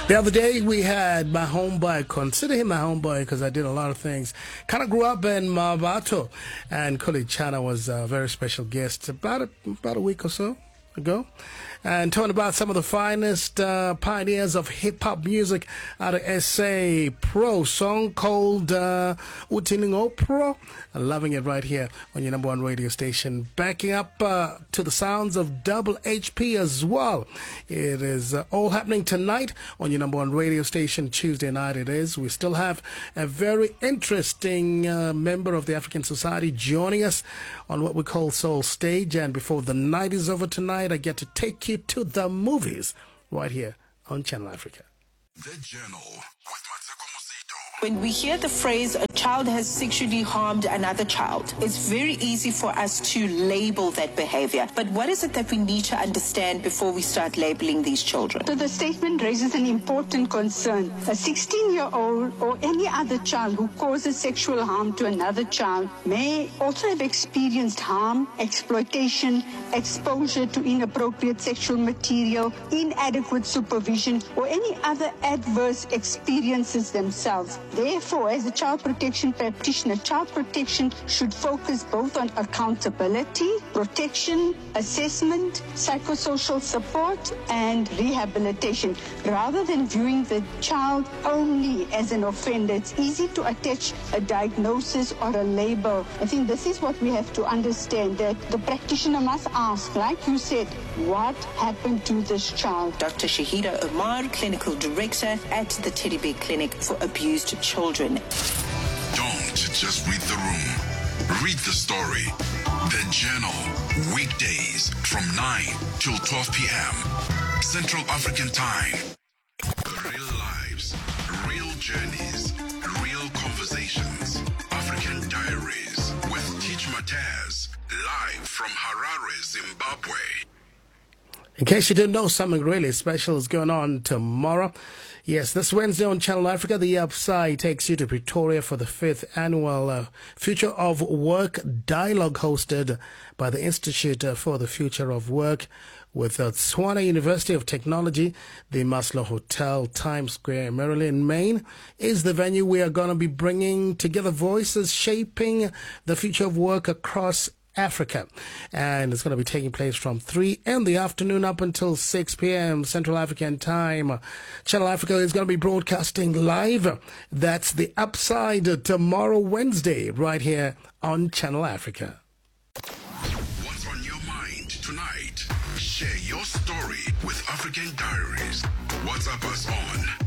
The other day we had my homeboy. Consider him my homeboy because I did a lot of things. Kind of grew up in Mavato, and Kuli Chana was a very special guest about a week or so ago, and talking about some of the finest pioneers of hip-hop music out of SA. Pro song called Utiningo Pro. Loving it right here on your number one radio station. Backing up to the sounds of Double HP as well. It is all happening tonight on your number one radio station. Tuesday night it is. We still have a very interesting member of the African Society joining us on what we call Soul Stage. And before the night is over tonight, I get to take you to the movies right here on Channel Africa. The Journal with Mateko Musito. When we hear the phrase, a child has sexually harmed another child, it's very easy for us to label that behavior. But what is it that we need to understand before we start labeling these children? So the statement raises an important concern. A 16-year-old or any other child who causes sexual harm to another child may also have experienced harm, exploitation, exposure to inappropriate sexual material, inadequate supervision, or any other adverse experiences themselves. Therefore, as a child protection practitioner, child protection should focus both on accountability, protection, assessment, psychosocial support, and rehabilitation. Rather than viewing the child only as an offender, it's easy to attach a diagnosis or a label. I think this is what we have to understand, that the practitioner must ask, like you said, what happened to this child? Dr. Shahida Omar, Clinical Director at the Teddy Bear Clinic for Abused Children. Don't just read the room. Read the story. The Journal. Weekdays from 9 till 12 p.m. Central African Time. Real lives, real journeys, real conversations. African Diaries with Teach Mataz. Live from Harare, Zimbabwe. In case you didn't know, something really special is going on tomorrow. Yes, this Wednesday on Channel Africa, The Upside takes you to Pretoria for the 5th annual Future of Work Dialogue hosted by the Institute for the Future of Work with Tswana University of Technology. The Maslow Hotel, Times Square, Maryland, Maine is the venue. We are going to be bringing together voices shaping the future of work across Africa, and it's going to be taking place from 3 in the afternoon up until 6 p.m. Central African Time. Channel Africa is going to be broadcasting live. That's The Upside tomorrow, Wednesday, right here on Channel Africa. What's on your mind tonight? Share your story with African Diaries. WhatsApp us on